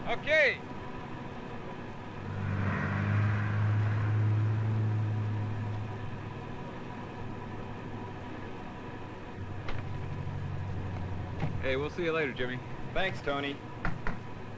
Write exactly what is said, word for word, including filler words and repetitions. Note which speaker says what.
Speaker 1: Okay. Hey, we'll see you later, Jimmy.
Speaker 2: Thanks, Tony.